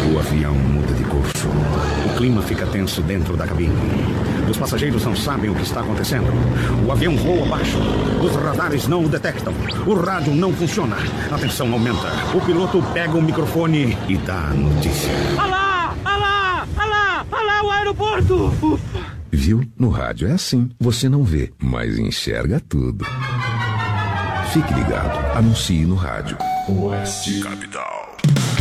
O avião muda de curso. O clima fica tenso dentro da cabine. Os passageiros não sabem o que está acontecendo. O avião voa abaixo. Os radares não o detectam. O rádio não funciona. A tensão aumenta. O piloto pega o microfone e dá a notícia. Alá! Alá! Alá! Alá, o aeroporto! Ufa. Viu? No rádio é assim. Você não vê, mas enxerga tudo. Fique ligado. Anuncie no rádio. Oeste Capital.